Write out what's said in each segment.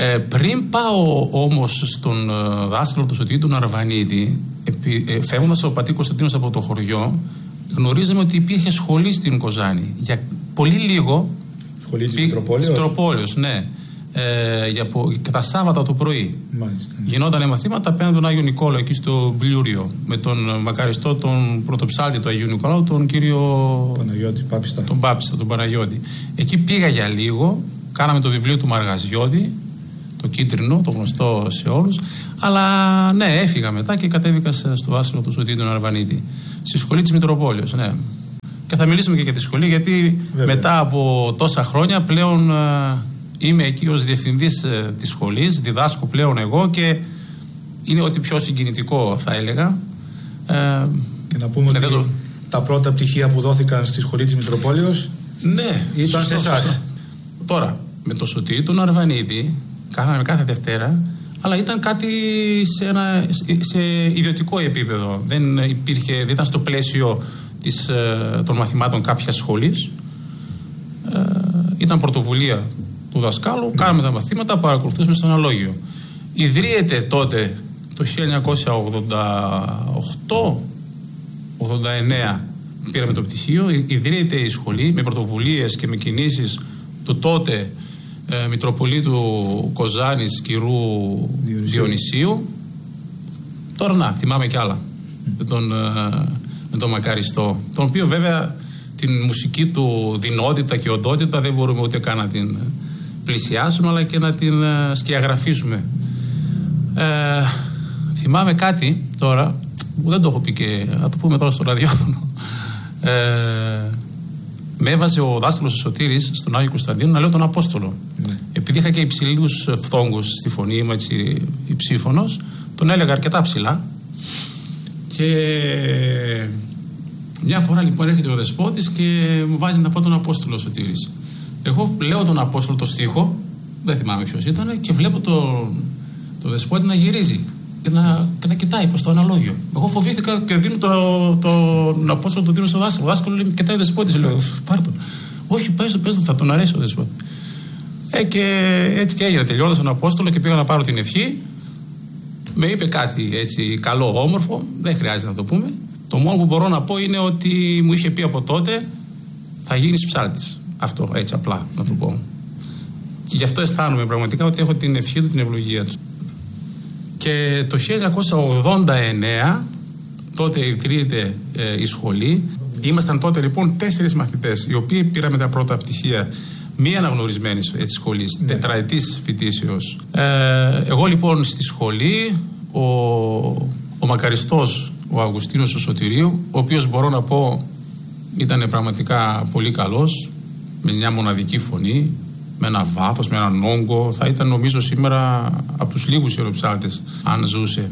Πριν πάω όμως στον δάσκαλο του Σωτηρίου τον Αρβανίτη, φεύγοντας ο πατήρ Κωνσταντίνος από το χωριό, γνωρίζαμε ότι υπήρχε σχολή στην Κοζάνη. Για πολύ λίγο. Σχολή της Μητροπόλεως. Ναι. Και τα Σάββατα το πρωί. Μάλιστα. Γινόταν μαθήματα απέναντι τον Άγιο Νικόλαο, εκεί στο Μπλιούριο, με τον μακαριστό, τον πρωτοψάλτη του Αγίου Νικολάου, τον κύριο Παναγιώτη, Πάπιστα. Τον Πάπιστα, τον Παναγιώτη. Εκεί πήγα για λίγο, κάναμε το βιβλίο του Μαργαζιώτη, το κίτρινο, το γνωστό σε όλους. Αλλά ναι, έφυγα μετά και κατέβηκα στο δάσκαλο του Σωτηρίου τον Αρβανίτη, στη σχολή της Μητροπόλεως. Ναι. Και θα μιλήσουμε και για τη σχολή, γιατί μετά από τόσα χρόνια πλέον είμαι εκεί ως διευθυντής της σχολής, διδάσκω πλέον εγώ και είναι ό,τι πιο συγκινητικό θα έλεγα. Και να πούμε ότι τα πρώτα πτυχία που δόθηκαν στη σχολή της Μητροπόλεως ήταν σε εσάς. Τώρα, με το Σωτήρη τον Αρβανίτη, κάναμε κάθε Δευτέρα, αλλά ήταν κάτι σε ιδιωτικό επίπεδο. Δεν ήταν στο πλαίσιο των μαθημάτων κάποιας σχολής. Ήταν πρωτοβουλία του δασκάλου, κάναμε τα μαθήματα, παρακολουθούσαμε στο αναλόγιο. Ιδρύεται τότε το 1988-89, πήραμε το πτυχίο, ιδρύεται η σχολή με πρωτοβουλίες και με κινήσεις του τότε Μητροπολίτου Κοζάνης κυρού Διονυσίου. Τώρα να, θυμάμαι κι άλλα με τον μακαριστό, τον οποίο βέβαια την μουσική του δυνότητα και οντότητα δεν μπορούμε ούτε καν να την πλησιάσουμε, αλλά και να την σκιαγραφίσουμε. Θυμάμαι κάτι τώρα που δεν το έχω πει και θα το πούμε τώρα στο ραδιόφωνο. Με έβαζε ο δάσκαλος ο Σωτήρης στον Άγιο Κωνσταντίνο να λέω τον Απόστολο. Επειδή είχα και υψηλούς φθόγκους στη φωνή, είμαι έτσι υψήφωνος, τον έλεγα αρκετά ψηλά. Και μια φορά λοιπόν έρχεται ο Δεσπότης και μου βάζει να πω τον Απόστολο Σωτήρης. Εγώ λέω τον Απόστολο το στίχο, δεν θυμάμαι ποιος ήταν, και βλέπω τον Δεσπότη να γυρίζει και να κοιτάει προς το αναλόγιο. Εγώ φοβήθηκα και δίνω τον Απόστολο, τον δίνω στο δάσκαλο. Ο δάσκαλο λέει: κοιτάει ο Δεσπότης, λέω: πάρ' τον. Όχι, πες το, θα τον αρέσει ο Δεσπότη. Και έτσι και έγινε. Τελειώνω τον Απόστολο και πήγα να πάρω την ευχή. Με είπε κάτι έτσι καλό, όμορφο, δεν χρειάζεται να το πούμε. Το μόνο που μπορώ να πω είναι ότι μου είχε πει από τότε: θα γίνεις ψάλτης. Αυτό, έτσι απλά να το πω. Και γι' αυτό αισθάνομαι πραγματικά ότι έχω την ευχή του, την ευλογία του. Και το 1989 τότε ιδρύεται η σχολή. Ήμασταν τότε λοιπόν 4 μαθητές, οι οποίοι πήραμε τα πρώτα πτυχία μη αναγνωρισμένης σχολής, τετραετής φοιτήσεως. Εγώ λοιπόν στη σχολή, ο μακαριστός, ο Αυγουστίνος ο Σωτηρίου, ο οποίος μπορώ να πω ήταν πραγματικά πολύ καλός, με μια μοναδική φωνή, με ένα βάθος, με έναν όγκο. Θα ήταν νομίζω σήμερα από τους λίγους ιεροψάλτες αν ζούσε.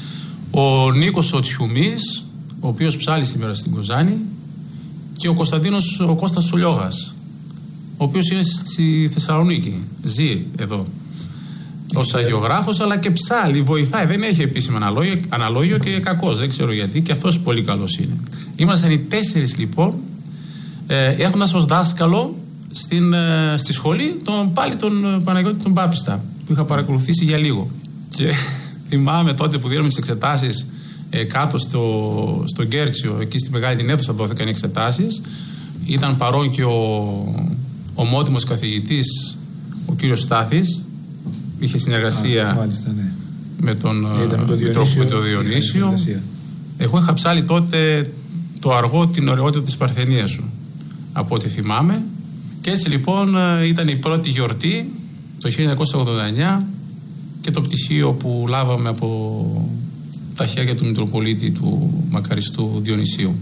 Ο Νίκος ο Τσιουμής, ο οποίος ψάλει σήμερα στην Κοζάνη, και ο Κωνσταντίνος ο Κώστας ο Λιώγας, ο οποίος είναι στη Θεσσαλονίκη, ζει εδώ ως αγιογράφος, αλλά και ψάλει, βοηθάει, δεν έχει επίσημα αναλόγιο και κακός, δεν ξέρω γιατί, και αυτός πολύ καλός είναι. Ήμασταν οι 4 λοιπόν, έχοντας ως δάσκαλο στη σχολή πάλι τον Παναγιώτη τον Πάπιστα, που είχα παρακολουθήσει για λίγο. Και θυμάμαι τότε που δίναμε τις εξετάσεις κάτω στο Γκέρτσιο, εκεί στη μεγάλη την αίθουσα δόθηκαν οι εξετάσεις. Ήταν παρόν και ο ομότιμος καθηγητής, ο κύριος Στάθης, είχε συνεργασία μάλιστα, ναι, με τον Διονύσιο. Εγώ είχα ψάλει τότε το αργό την ωραιότητα της Παρθενίας σου, από ό,τι θυμάμαι. Και έτσι λοιπόν ήταν η πρώτη γιορτή το 1989 και το πτυχίο που λάβαμε από τα χέρια του Μητροπολίτη του μακαριστού Διονυσίου.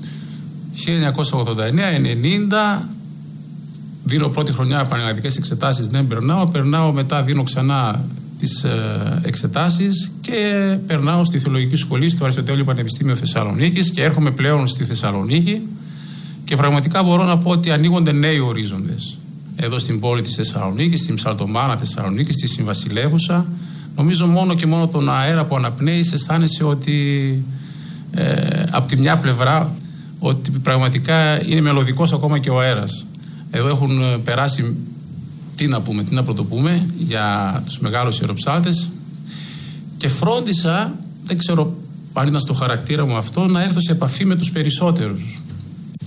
1989-90 δίνω πρώτη χρονιά πανελλαδικές εξετάσεις, δεν περνάω, μετά δίνω ξανά τις εξετάσεις και περνάω στη Θεολογική Σχολή στο Αριστοτέλειο Πανεπιστήμιο Θεσσαλονίκης και έρχομαι πλέον στη Θεσσαλονίκη και πραγματικά μπορώ να πω ότι ανοίγονται νέοι ορίζοντες εδώ στην πόλη της Θεσσαλονίκης, στην Ψαλτομάνα Θεσσαλονίκης, στη Συμβασιλεύουσα. Νομίζω μόνο και μόνο τον αέρα που αναπνέεις αισθάνεσαι ότι από τη μια πλευρά ότι πραγματικά είναι μελωδικός ακόμα και ο αέρας. Εδώ έχουν περάσει τι να πούμε, τι να πρωτοπούμε για τους μεγάλους ιεροψάλτες, και φρόντισα, δεν ξέρω αν ήταν στο χαρακτήρα μου αυτό, να έρθω σε επαφή με τους περισσότερους.